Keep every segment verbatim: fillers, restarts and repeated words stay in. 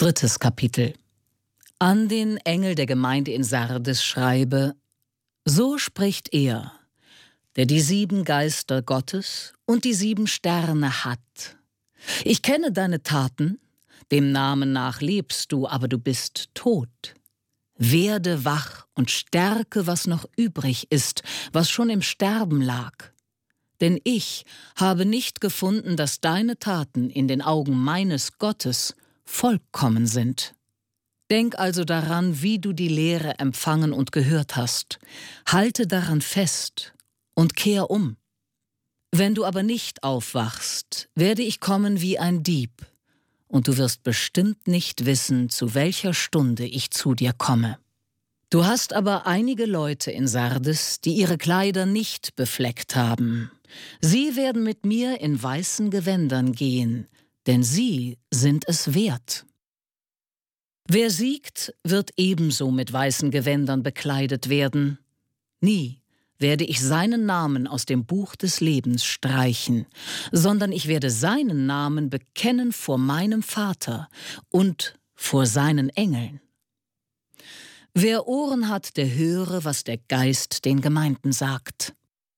Drittes Kapitel. An den Engel der Gemeinde in Sardes schreibe: So spricht er, der die sieben Geister Gottes und die sieben Sterne hat. Ich kenne deine Taten, dem Namen nach lebst du, aber du bist tot. Werde wach und stärke, was noch übrig ist, was schon im Sterben lag. Denn ich habe nicht gefunden, dass deine Taten in den Augen meines Gottes vollkommen sind. Denk also daran, wie du die Lehre empfangen und gehört hast. Halte daran fest und kehr um. Wenn du aber nicht aufwachst, werde ich kommen wie ein Dieb, und du wirst bestimmt nicht wissen, zu welcher Stunde ich zu dir komme. Du hast aber einige Leute in Sardes, die ihre Kleider nicht befleckt haben. Sie werden mit mir in weißen Gewändern gehen, denn sie sind es wert. Wer siegt, wird ebenso mit weißen Gewändern bekleidet werden. Nie werde ich seinen Namen aus dem Buch des Lebens streichen, sondern ich werde seinen Namen bekennen vor meinem Vater und vor seinen Engeln. Wer Ohren hat, der höre, was der Geist den Gemeinden sagt.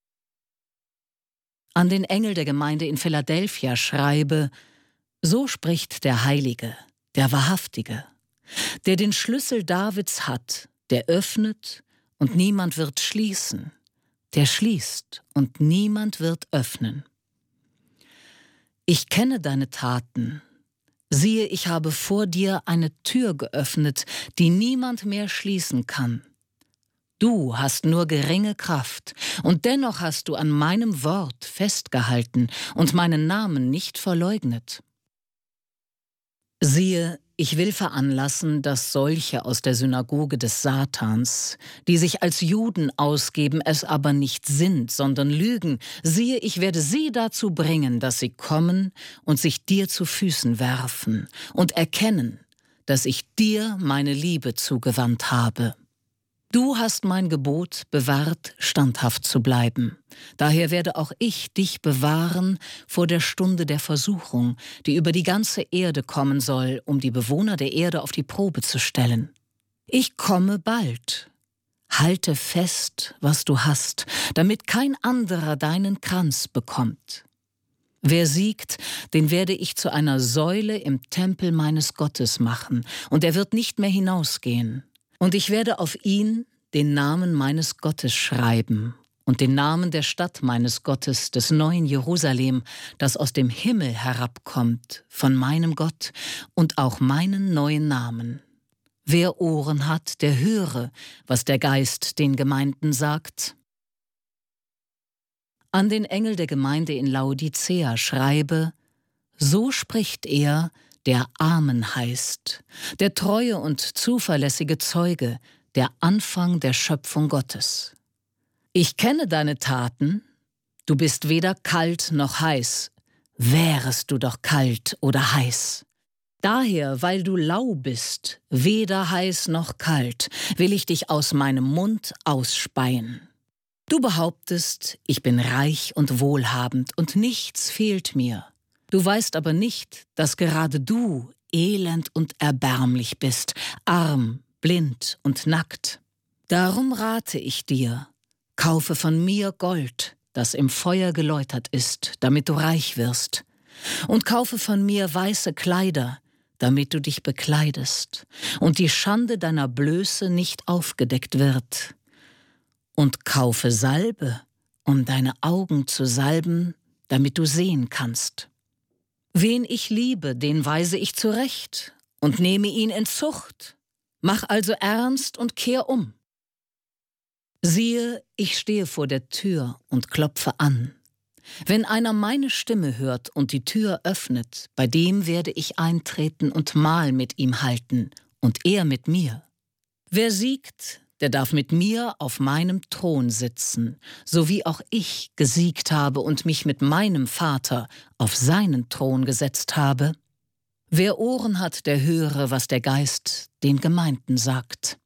An den Engel der Gemeinde in Philadelphia schreibe: So spricht der Heilige, der Wahrhaftige, der den Schlüssel Davids hat, der öffnet und niemand wird schließen, der schließt und niemand wird öffnen. Ich kenne deine Taten. Siehe, ich habe vor dir eine Tür geöffnet, die niemand mehr schließen kann. Du hast nur geringe Kraft, und dennoch hast du an meinem Wort festgehalten und meinen Namen nicht verleugnet. Siehe, ich will veranlassen, dass solche aus der Synagoge des Satans, die sich als Juden ausgeben, es aber nicht sind, sondern lügen, siehe, ich werde sie dazu bringen, dass sie kommen und sich dir zu Füßen werfen und erkennen, dass ich dir meine Liebe zugewandt habe. Du hast mein Gebot bewahrt, standhaft zu bleiben. Daher werde auch ich dich bewahren vor der Stunde der Versuchung, die über die ganze Erde kommen soll, um die Bewohner der Erde auf die Probe zu stellen. Ich komme bald. Halte fest, was du hast, damit kein anderer deinen Kranz bekommt. Wer siegt, den werde ich zu einer Säule im Tempel meines Gottes machen, und er wird nicht mehr hinausgehen. Und ich werde auf ihn den Namen meines Gottes schreiben und den Namen der Stadt meines Gottes, des neuen Jerusalem, das aus dem Himmel herabkommt, von meinem Gott, und auch meinen neuen Namen. Wer Ohren hat, der höre, was der Geist den Gemeinden sagt. An den Engel der Gemeinde in Laodicea schreibe: So spricht er, der Amen heißt, der treue und zuverlässige Zeuge, der Anfang der Schöpfung Gottes. Ich kenne deine Taten, du bist weder kalt noch heiß, wärest du doch kalt oder heiß. Daher, weil du lau bist, weder heiß noch kalt, will ich dich aus meinem Mund ausspeien. Du behauptest, ich bin reich und wohlhabend und nichts fehlt mir. Du weißt aber nicht, dass gerade du elend und erbärmlich bist, arm, blind und nackt. Darum rate ich dir, kaufe von mir Gold, das im Feuer geläutert ist, damit du reich wirst, und kaufe von mir weiße Kleider, damit du dich bekleidest und die Schande deiner Blöße nicht aufgedeckt wird. Und kaufe Salbe, um deine Augen zu salben, damit du sehen kannst. Wen ich liebe, den weise ich zurecht und nehme ihn in Zucht. Mach also ernst und kehr um. Siehe, ich stehe vor der Tür und klopfe an. Wenn einer meine Stimme hört und die Tür öffnet, bei dem werde ich eintreten und Mahl mit ihm halten und er mit mir. Wer siegt, der darf mit mir auf meinem Thron sitzen, so wie auch ich gesiegt habe und mich mit meinem Vater auf seinen Thron gesetzt habe. Wer Ohren hat, der höre, was der Geist den Gemeinden sagt.